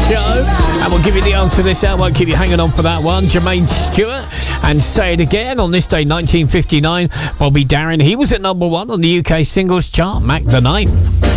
show. And we'll give you the answer this hour. Won't keep you hanging on for that one. Jermaine Stewart and Say It Again. On this day, 1959, Bobby Darin. He was at number 1 on the UK singles chart. Mac the Knife.